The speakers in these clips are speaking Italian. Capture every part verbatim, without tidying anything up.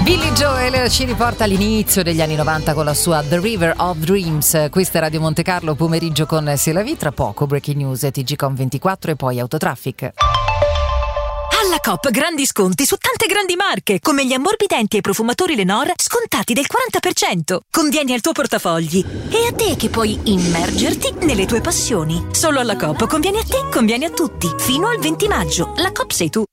Billy Joel ci riporta all'inizio degli anni novanta con la sua The River of Dreams. Questa è Radio Monte Carlo, pomeriggio con C'est la vie. Tra poco Breaking News, T G Com ventiquattro e poi Autotraffic. Alla Coop grandi sconti su tante grandi marche, come gli ammorbidenti e i profumatori Lenor scontati del quaranta per cento. Convieni al tuo portafogli e a te che puoi immergerti nelle tue passioni. Solo alla Coop convieni a te, convieni a tutti. Fino al venti maggio. La Coop sei tu.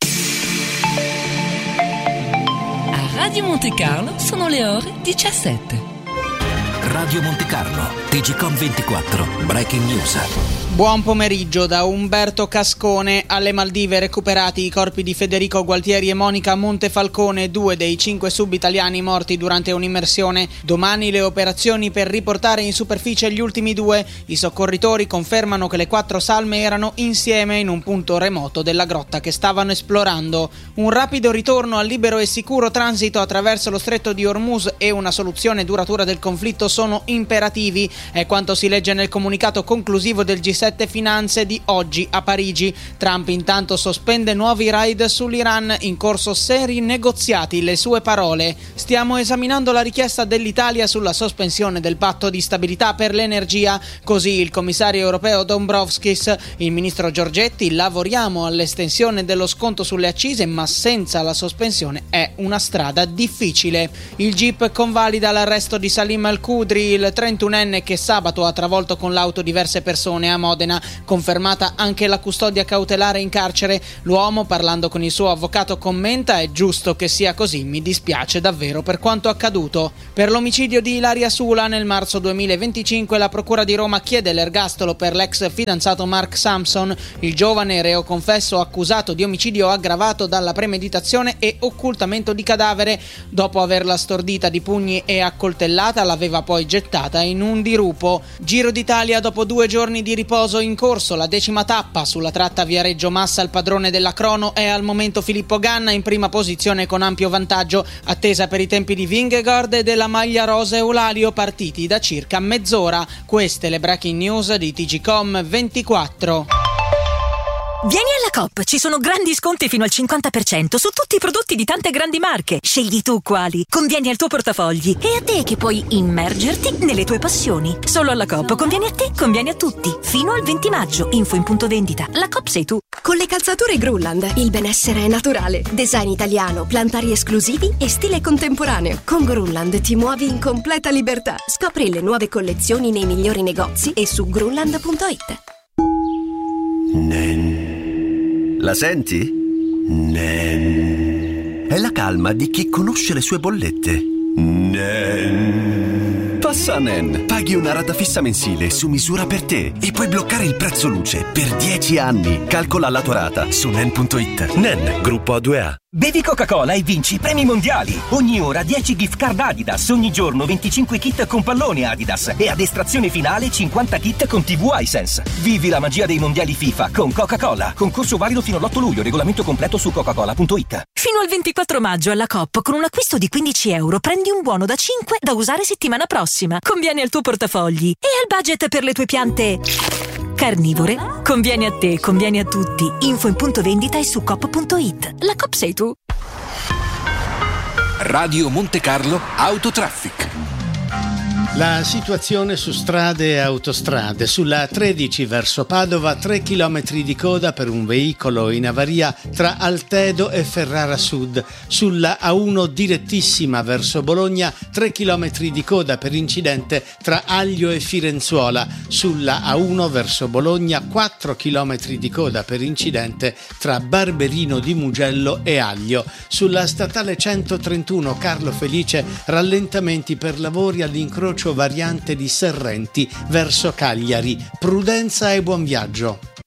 A Radio Monte Carlo sono le ore diciassette. Radio Monte Carlo, T G Com ventiquattro, Breaking News. Buon pomeriggio da Umberto Cascone. Alle Maldive recuperati i corpi di Federico Gualtieri e Monica Montefalcone, due dei cinque sub-italiani morti durante un'immersione. Domani le operazioni per riportare in superficie gli ultimi due. I soccorritori confermano che le quattro salme erano insieme in un punto remoto della grotta che stavano esplorando. Un rapido ritorno al libero e sicuro transito attraverso lo stretto di Hormuz e una soluzione duratura del conflitto sono imperativi. È quanto si legge nel comunicato conclusivo del G sette Finanze di oggi a Parigi. Trump intanto sospende nuovi raid sull'Iran, in corso seri negoziati, le sue parole. Stiamo esaminando la richiesta dell'Italia sulla sospensione del patto di stabilità per l'energia, così il commissario europeo Dombrovskis. Il ministro Giorgetti: lavoriamo all'estensione dello sconto sulle accise, ma senza la sospensione è una strada difficile. Il G I P convalida l'arresto di Salim Al-Qudri, il trentunenne che sabato ha travolto con l'auto diverse persone a Modena. Confermata anche la custodia cautelare in carcere. L'uomo, parlando con il suo avvocato, commenta: è giusto che sia così, mi dispiace davvero per quanto accaduto. Per l'omicidio di Ilaria Sula nel marzo duemilaventicinque la procura di Roma chiede l'ergastolo per l'ex fidanzato Mark Sampson, il giovane reo confesso accusato di omicidio aggravato dalla premeditazione e occultamento di cadavere. Dopo averla stordita di pugni e accoltellata, l'aveva poi gettata in un dirupo. Giro d'Italia dopo due giorni di riposo in corso, la decima tappa sulla tratta Viareggio Massa. Il padrone della crono è al momento Filippo Ganna, in prima posizione con ampio vantaggio, attesa per i tempi di Vingegaard e della maglia rosa Eulalio, partiti da circa mezz'ora. Queste le breaking news di T G Com ventiquattro. Vieni alla Coop, ci sono grandi sconti fino al cinquanta per cento su tutti i prodotti di tante grandi marche. Scegli tu quali, convieni al tuo portafogli e a te che puoi immergerti nelle tue passioni. Solo alla Coop convieni a te, convieni a tutti. Fino al venti maggio, info in punto vendita. La Coop sei tu. Con le calzature Grunland il benessere è naturale. Design italiano, plantari esclusivi e stile contemporaneo. Con Grunland ti muovi in completa libertà. Scopri le nuove collezioni nei migliori negozi e su grunland punto it. Nen. La senti? Nen. È la calma di chi conosce le sue bollette. Nen. Passa a Nen. Paghi una rata fissa mensile su misura per te e puoi bloccare il prezzo luce per dieci anni. Calcola la tua rata su nen punto it. Nen, gruppo A due A. Bevi Coca-Cola e vinci premi mondiali. Ogni ora dieci gift card Adidas, ogni giorno venticinque kit con pallone Adidas e ad estrazione finale cinquanta kit con tivù iSense. Vivi la magia dei mondiali FIFA con Coca-Cola. Concorso valido fino all'otto luglio, regolamento completo su coca cola punto it. Fino al ventiquattro maggio alla Coop con un acquisto di quindici euro prendi un buono da cinque da usare settimana prossima. Convieni al tuo portafogli e al budget per le tue piante carnivore. Convieni a te, convieni a tutti. Info in punto vendita e su coop punto it. La Coop sei tu. Radio Monte Carlo, Autotraffic. La situazione su strade e autostrade. Sulla tredici verso Padova, tre chilometri di coda per un veicolo in avaria tra Altedo e Ferrara Sud. Sulla A uno direttissima verso Bologna, tre chilometri di coda per incidente tra Aglio e Firenzuola. Sulla A uno verso Bologna, quattro chilometri di coda per incidente tra Barberino di Mugello e Aglio. Sulla statale centotrentuno Carlo Felice, rallentamenti per lavori all'incrocio variante di Serrenti verso Cagliari. Prudenza e buon viaggio.